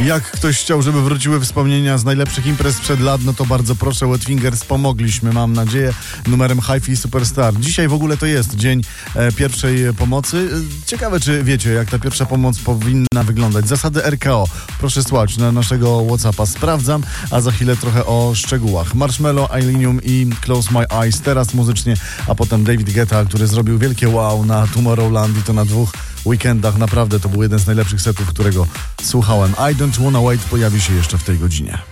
Jak ktoś chciał, żeby wróciły wspomnienia z najlepszych imprez sprzed lat, no to bardzo proszę, Wet Fingers, pomogliśmy, mam nadzieję, numerem Hi-Fi Superstar. Dzisiaj w ogóle to jest dzień pierwszej pomocy. Ciekawe, czy wiecie, jak ta pierwsza pomoc powinna wyglądać. Zasady RKO. Proszę słuchać na naszego WhatsAppa. Sprawdzam, a za chwilę trochę o szczegółach. Marshmello, Ailinium i Close My Eyes teraz muzycznie, a potem David Guetta, który zrobił wielkie wow na Tomorrowland i to na 2 weekendach. Naprawdę to był jeden z najlepszych setów, którego słuchałem. I Don't Wanna Wait pojawi się jeszcze w tej godzinie.